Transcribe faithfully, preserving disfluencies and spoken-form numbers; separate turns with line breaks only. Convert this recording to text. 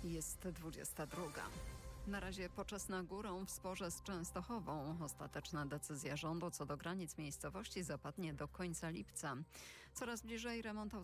Jest dwudziesta druga. Na razie poczesna górą w sporze z Częstochową. Ostateczna decyzja rządu co do granic miejscowości zapadnie do końca lipca. Coraz bliżej remont autostrady